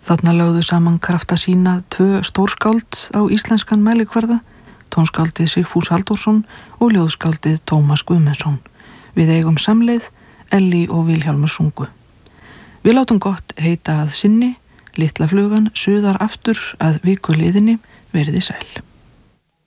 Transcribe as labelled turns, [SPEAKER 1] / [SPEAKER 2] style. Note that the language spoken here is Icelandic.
[SPEAKER 1] Þarna lögðu saman krafta sína 2 stórskáld á íslenskan mælikvarða, tónskáldið Sigfús Halldórsson og ljóðskáldið Tómas Guðmundsson. Við eigum samleið, Ellý og Vilhjálmur sungu. Við látum gott heita að sinni, litla flugan suðar aftur að viku liðinni, verið sæl.